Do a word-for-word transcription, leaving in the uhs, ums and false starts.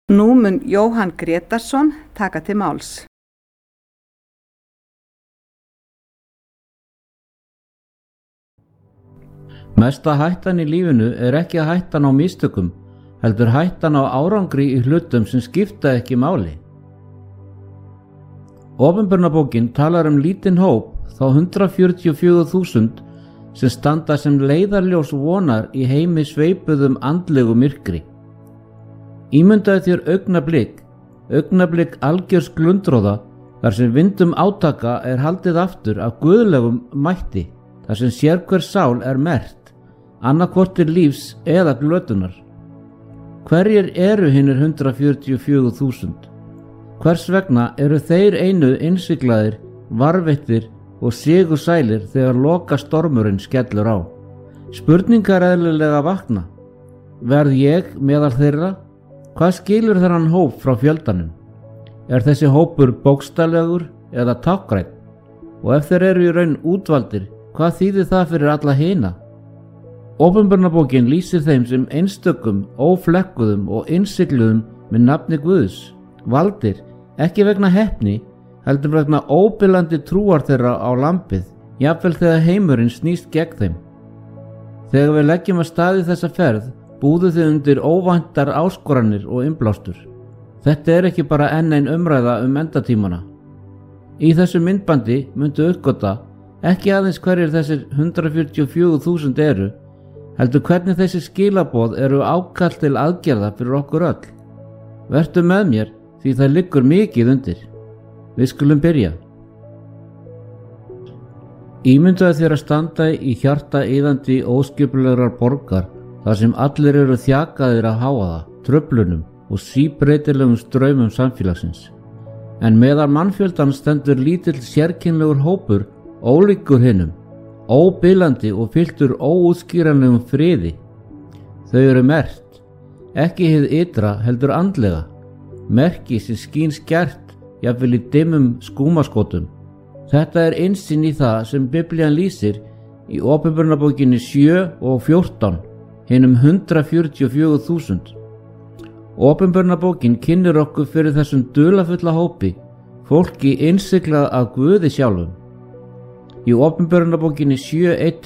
Nú mun Jóhann Grétarsson taka til máls. Mesta hættan í lífinu er ekki hættan á mistökum, heldur hættan á árangri í hlutum sem skipta ekki máli. Opinberunarbókin talar um lítinn hóp, þá hundrað fjörutíu og fjögur þúsund, sem standa sem leiðarljós vonar í heimi sveipuðum andlegu myrkri. Ímyndaðu þér augnablik, augnablik algjörs glundroða, þar sem vindum átaka er haldið aftur af guðlegum mætti, þar sem sérhver sál er merkt, annaðhvort til lífs eða glötunar. Hverjir eru hinir hundrað fjörutíu og fjögur þúsund? Hvers vegna eru þeir einu innsiglaðir, varveittir og sigursælir þegar loka stormurinn skellur á? Spurningar eðlilega vakna. Verð ég meðal þeirra? Hvað skilur þennan hóp frá fjöldanum? Er þessi hópur bókstaflegur eða táknrænn? Og ef þeir eru í raun útvaldir, hvað þýðir það fyrir alla hina? Opinberunarbókin lýsir þeim sem einstökum, óflekkuðum og innsigluðum með nafni Guðs, valdir, ekki vegna heppni, heldur vegna óbilandi trúar þeirra á lambið, jafnvel þegar heimurinn snýst gegn þeim. Þegar við leggjum að staði þessa ferð, búðu þið undir óvæntar áskoranir og innblástur. Þetta er ekki bara enn ein umræða um endatímana. Í þessu myndbandi myndu uppgöta ekki aðeins hverjir þessir hundrað fjörutíu og fjögur þúsund eru, heldur hvernig þessi skilaboð eru ákall til aðgerða fyrir okkur öll. Vertu með mér því það liggur mikið undir. Við skulum byrja. Ímyndaðu þér að standa í hjarta iðandi óskipulegrar borgar, þar sem allir eru þjakaðir af hávaða, truflunum og síbreytilegum straumum samfélagsins. En meðal mannfjöldan stendur lítill sérkennilegur hópur, ólíkur hinum, óbilandi og fylltur óútskýranlegum friði. Þau eru merkt, ekki hið ytra heldur andlega, merki sem skín skært, jafnvel í dimmum skúmaskotum. Þetta er innsýn í það sem Biblían lýsir í Opinberunarbókinni sjö og fjórtán, hinum hundrað fjörutíu og fjögur þúsund. Opinberunarbókin kynnir okkur fyrir þessum dularfulla hópi, fólki innsiglað af Guði sjálfum. Í Opinberunarbókinni sjö eitt